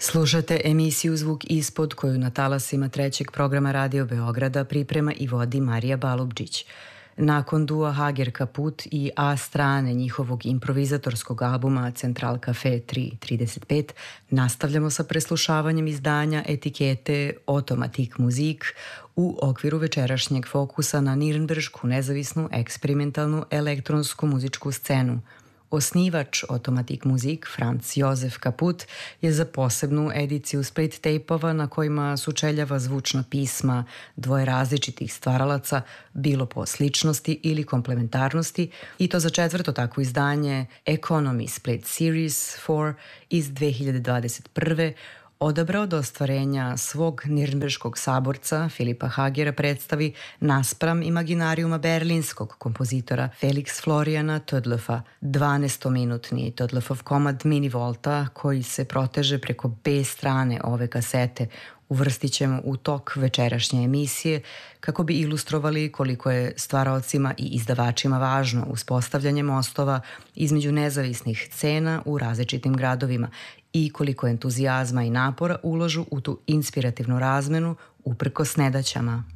Slušate emisiju Zvuk ispod koju na talasima trećeg programa Radio Beograda priprema i vodi Marija Balubđić. Nakon dua Hager Kaput i A strane njihovog improvizatorskog albuma Central Cafe 335 nastavljamo sa preslušavanjem izdanja etikete Automatik Muzik u okviru večerašnjeg fokusa na nirnberšku nezavisnu eksperimentalnu elektronsku muzičku scenu. Osnivač Automatik Muzik, Franz Josef Kaput, je za posebnu ediciju split tape-ova na kojima sučeljava zvučna pisma dvoje različitih stvaralaca, bilo po sličnosti ili komplementarnosti, i to za četvrto takvo izdanje Economy Split Series 4 iz 2021. odabrao da ostvarenja svog nirnberškog saborca Filipa Hagera predstavi naspram imaginarijuma berlinskog kompozitora Felix Floriana Tödlöfa, 12-minutni Tödlöfov komad Mini Volta koji se proteže preko B strane ove kasete uvrstit ćemo u tok večerašnje emisije kako bi ilustrovali koliko je stvaraocima i izdavačima važno uspostavljanje mostova između nezavisnih scena u različitim gradovima i koliko entuzijazma i napora ulažu u tu inspirativnu razmenu uprkos nedaćama.